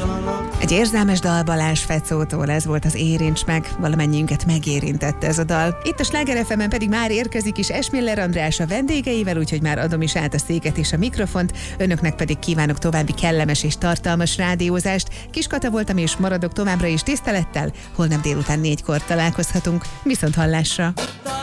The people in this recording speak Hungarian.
Egy érzelmes dal Balázs Fecótól, ez volt az Érints meg, valamennyiünket megérintette ez a dal. Itt a Sláger FM-en pedig már érkezik is Esmiller András a vendégeivel, úgyhogy már adom is át a széket és a mikrofont, önöknek pedig kívánok további kellemes és tartalmas rádiózást. Kis Kata voltam és maradok továbbra is tisztelettel, holnap délután 4-kor találkozhatunk. Viszont hallásra!